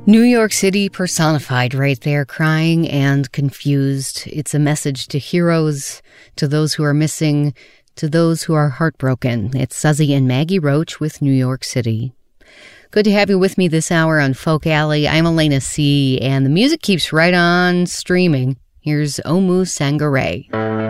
New York City personified right there, crying and confused. It's a message to heroes, to those who are missing, to those who are heartbroken. It's Suzy and Maggie Roach with New York City. Good to have you with me this hour on Folk Alley. I'm Elena C., and the music keeps right on streaming. Here's Omu Sangare.